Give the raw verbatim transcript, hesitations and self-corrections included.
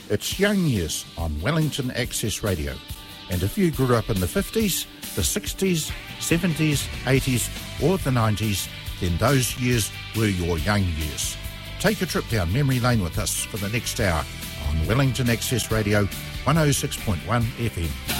It's Young Years on Wellington Access Radio. And if you grew up in the fifties, the sixties, seventies, eighties or the nineties, then those years were your young years. Take a trip down memory lane with us for the next hour on Wellington Access Radio one oh six point one F M.